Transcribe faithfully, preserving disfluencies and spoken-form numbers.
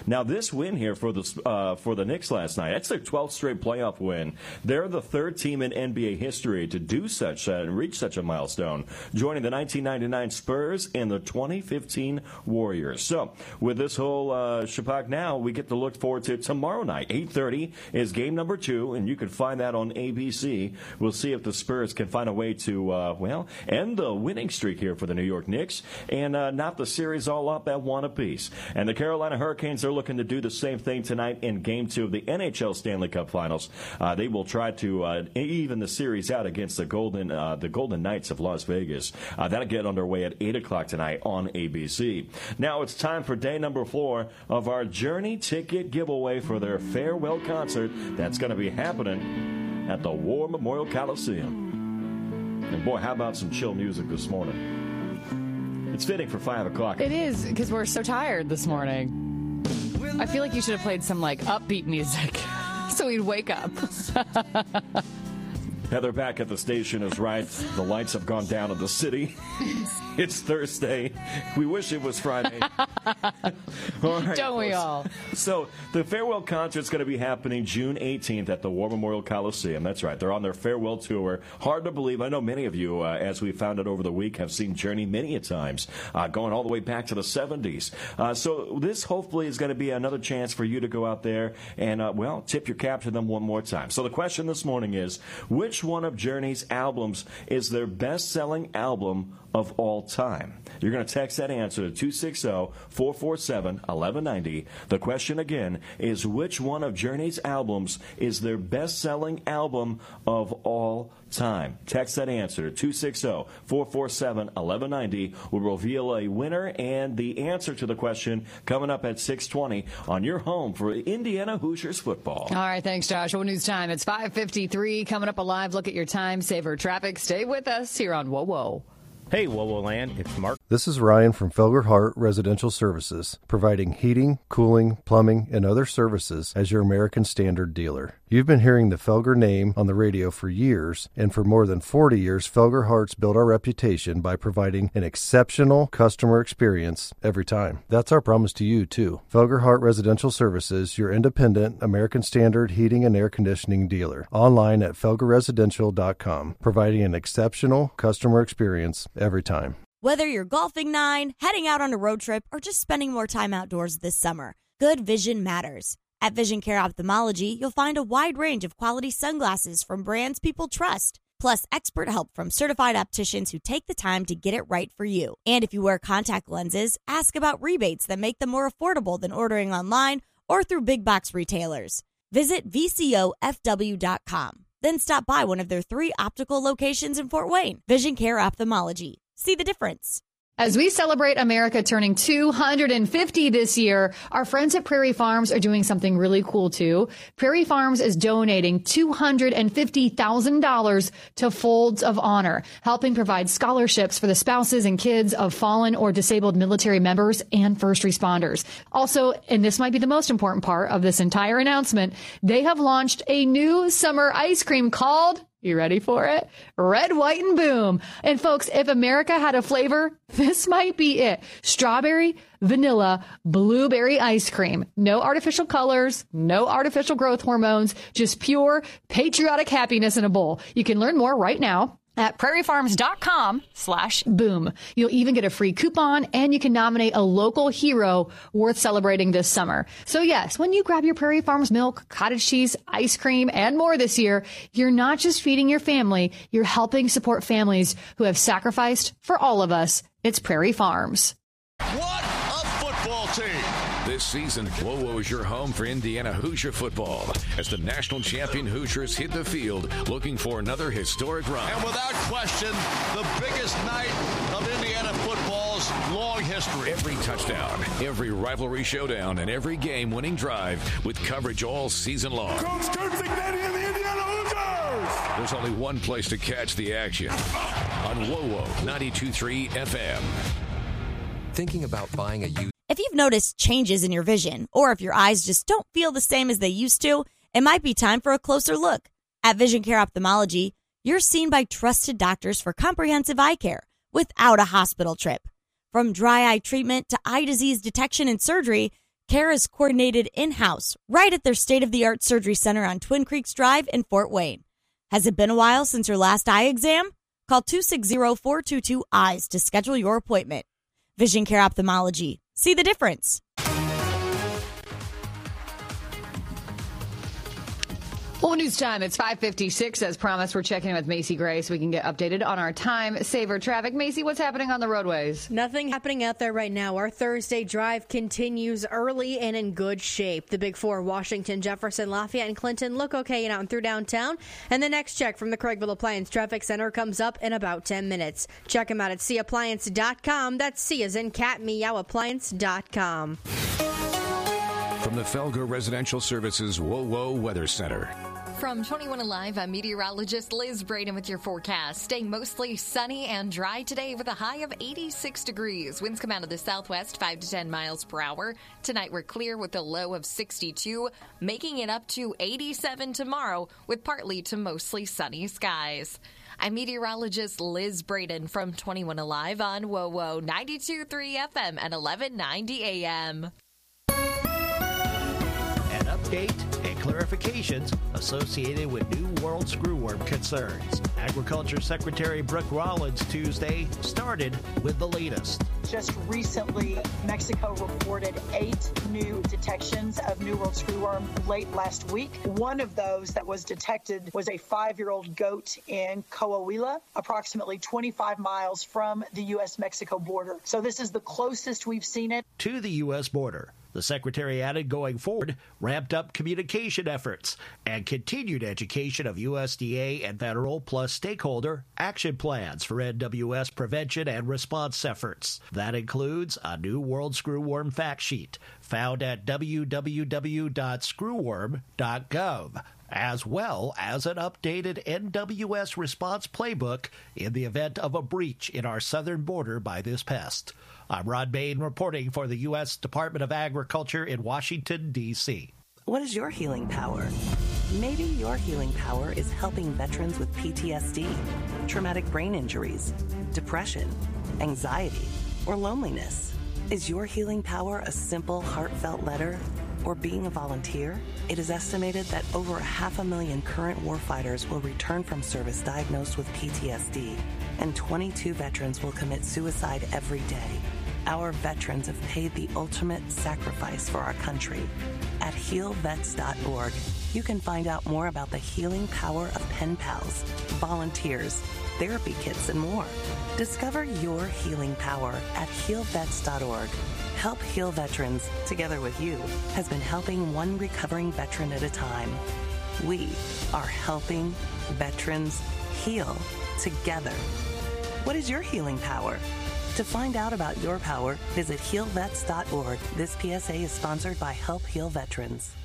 Now, this win here for the uh, for the Knicks last night, that's their twelfth straight playoff win. They're the third team in N B A history to do such uh, and reach such a milestone, joining the nineteen ninety-nine Spurs and the twenty fifteen Warriors. So, with this whole uh, shabak now, we get to look forward to tomorrow night. eight thirty is game number two, and you can find that on A B C. We'll see if the Spurs can find a way to, uh, well, end the winning streak here for the New York Knicks and uh, knock the series all up at one apiece. And the Carolina Hurricanes are looking to do the same thing tonight in game two of the N H L Stanley Cup Finals. Uh, they will try to uh, even the series out against the Golden uh, the Golden Knights of Las Vegas. Uh, that'll get underway at eight o'clock tonight on A B C. Now it's time for day number four of our Journey ticket giveaway for their farewell concert that's going to be happening at the War Memorial Coliseum. And boy, how about some chill music this morning? It's fitting for five o'clock. It is, because we're so tired this morning. I feel like you should have played some, like, upbeat music so we'd wake up. Heather back at the station is right. The lights have gone down in the city. It's Thursday. We wish it was Friday. All right, Don't we all? So the farewell concert is going to be happening June eighteenth at the War Memorial Coliseum. That's right. They're on their farewell tour. Hard to believe. I know many of you, uh, as we found out over the week, have seen Journey many a times, uh, going all the way back to the seventies. Uh, so this hopefully is going to be another chance for you to go out there and, uh, well, tip your cap to them one more time. So the question this morning is, which one of Journey's albums is their best-selling album of all time? You're going to text that answer to two six zero, four four seven, one one nine zero. The question again is, which one of Journey's albums is their best-selling album of all time? Text that answer to two six zero, four four seven, one one nine zero. We'll reveal a winner and the answer to the question coming up at six twenty on your home for Indiana Hoosiers football. All right, thanks, Josh. What news time? It's five fifty-three. Coming up, a live look at your time saver traffic. Stay with us here on Whoa Whoa. Hey, Whoa Whoa Land, it's Mark. This is Ryan from Felger Hart Residential Services, providing heating, cooling, plumbing, and other services as your American Standard dealer. You've been hearing the Felger name on the radio for years, and for more than forty years, Felger Hart's built our reputation by providing an exceptional customer experience every time. That's our promise to you, too. Felger Hart Residential Services, your independent American Standard heating and air conditioning dealer. Online at felger residential dot com, providing an exceptional customer experience every time. Whether you're golfing nine, heading out on a road trip, or just spending more time outdoors this summer, good vision matters. At Vision Care Ophthalmology, you'll find a wide range of quality sunglasses from brands people trust, plus expert help from certified opticians who take the time to get it right for you. And if you wear contact lenses, ask about rebates that make them more affordable than ordering online or through big box retailers. Visit V C O F W dot com. Then stop by one of their three optical locations in Fort Wayne. Vision Care Ophthalmology. See the difference. As we celebrate America turning two hundred fifty this year, our friends at Prairie Farms are doing something really cool, too. Prairie Farms is donating two hundred fifty thousand dollars to Folds of Honor, helping provide scholarships for the spouses and kids of fallen or disabled military members and first responders. Also, and this might be the most important part of this entire announcement, they have launched a new summer ice cream called... You ready for it? Red, White, and Boom. And folks, if America had a flavor, this might be it. Strawberry, vanilla, blueberry ice cream. No artificial colors, no artificial growth hormones, just pure patriotic happiness in a bowl. You can learn more right now at prairie farms dot com slash boom. You'll even get a free coupon, and you can nominate a local hero worth celebrating this summer. So yes, when you grab your Prairie Farms milk, cottage cheese, ice cream, and more this year, you're not just feeding your family, you're helping support families who have sacrificed for all of us. It's Prairie Farms. What a football team! This season, Whoa Whoa is your home for Indiana Hoosier football as the national champion Hoosiers hit the field looking for another historic run. And without question, the biggest night of Indiana football's long history. Every touchdown, every rivalry showdown, and every game-winning drive with coverage all season long. Coach Kurt Cignetti and the Indiana Hoosiers! There's only one place to catch the action. On Whoa Whoa ninety-two point three F M. Thinking about buying a used... If you've noticed changes in your vision, or if your eyes just don't feel the same as they used to, it might be time for a closer look. At Vision Care Ophthalmology, you're seen by trusted doctors for comprehensive eye care without a hospital trip. From dry eye treatment to eye disease detection and surgery, Care is coordinated in-house, right at their state-of-the-art surgery center on Twin Creeks Drive in Fort Wayne. Has it been a while since your last eye exam? Call two six zero, four two two, eyes to schedule your appointment. Vision Care Ophthalmology. See the difference. Well, news time. It's five fifty-six. As promised, we're checking in with Macy Gray so we can get updated on our time saver traffic. Macy, what's happening on the roadways? Nothing happening out there right now. Our Thursday drive continues early and in good shape. The big four, Washington, Jefferson, Lafayette, and Clinton, look okay and out and through downtown. And the next check from the Craigville Appliance Traffic Center comes up in about ten minutes. Check them out at C appliance dot com. That's C as in cat, meow, appliance dot com. From the Felger Residential Services Whoa Whoa Weather Center. From twenty-one Alive, I'm meteorologist Liz Braden with your forecast. Staying mostly sunny and dry today with a high of eighty-six degrees. Winds come out of the southwest, five to ten miles per hour. Tonight we're clear with a low of sixty-two, making it up to eighty-seven tomorrow with partly to mostly sunny skies. I'm meteorologist Liz Braden from twenty-one Alive on Whoa Whoa ninety-two point three F M and eleven ninety A M. An update and clarifications associated with New World screwworm concerns. Agriculture Secretary Brooke Rollins Tuesday started with the latest. Just recently, Mexico reported eight new detections of New World screwworm late last week. One of those that was detected was a five-year-old goat in Coahuila, approximately twenty-five miles from the U S Mexico border. So this is the closest we've seen it to the U S border. The Secretary added going forward, ramped up communication efforts and continued education of U S D A and federal plus stakeholder action plans for N W S prevention and response efforts. That includes a New World Screwworm fact sheet found at w w w dot screwworm dot gov, as well as an updated N W S response playbook in the event of a breach in our southern border by this pest. I'm Rod Bain reporting for the U S Department of Agriculture in Washington, D C What is your healing power? Maybe your healing power is helping veterans with P T S D, traumatic brain injuries, depression, anxiety, or loneliness. Is your healing power a simple, heartfelt letter or being a volunteer? It is estimated that over a half a million current warfighters will return from service diagnosed with P T S D, and twenty-two veterans will commit suicide every day. Our veterans have paid the ultimate sacrifice for our country. At heal vets dot org, you can find out more about the healing power of pen pals, volunteers, therapy kits, and more. Discover your healing power at heal vets dot org. Help Heal Veterans, together with you, has been helping one recovering veteran at a time. We are helping veterans heal together. What is your healing power? To find out about your power, visit heal vets dot org. This P S A is sponsored by Help Heal Veterans.